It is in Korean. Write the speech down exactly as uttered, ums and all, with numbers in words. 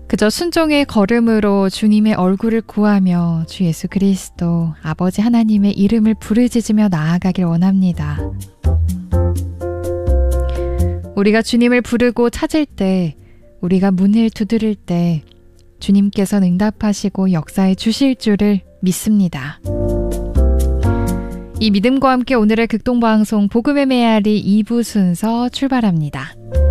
그저 순종의 걸음으로 주님의 얼굴을 구하며 주 예수 그리스도 아버지 하나님의 이름을 부르짖으며 나아가길 원합니다. 우리가 주님을 부르고 찾을 때, 우리가 문을 두드릴 때 주님께서는 응답하시고 역사해 주실 줄을 믿습니다. 이 믿음과 함께 오늘의 극동방송 복음의 메아리 이 부 순서 출발합니다.